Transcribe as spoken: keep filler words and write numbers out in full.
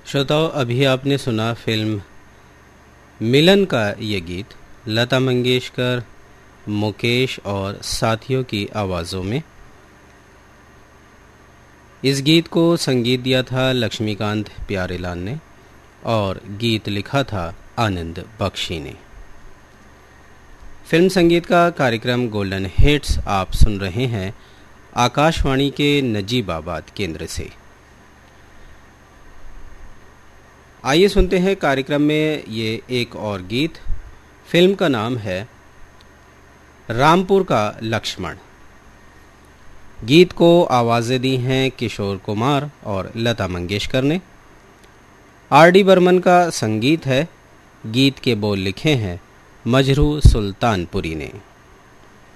श्रोताओं, अभी आपने सुना फिल्म मिलन का ये गीत लता मंगेशकर, मुकेश और साथियों की आवाज़ों में। इस गीत को संगीत दिया था लक्ष्मीकांत प्यारेलाल ने और गीत लिखा था आनंद बख्शी ने। फिल्म संगीत का कार्यक्रम गोल्डन हिट्स आप सुन रहे हैं आकाशवाणी के नजीबाबाद केंद्र से। आइए सुनते हैं कार्यक्रम में ये एक और गीत। फिल्म का नाम है रामपुर का लक्ष्मण। गीत को आवाज़ें दी हैं किशोर कुमार और लता मंगेशकर ने। आर डी बर्मन का संगीत है। गीत के बोल लिखे हैं मजरू सुल्तानपुरी ने।